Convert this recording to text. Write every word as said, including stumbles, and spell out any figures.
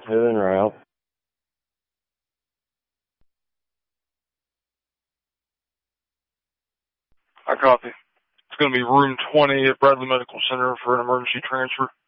En route. I copy. It's going to be room twenty at Bradley Medical Center for an emergency transfer.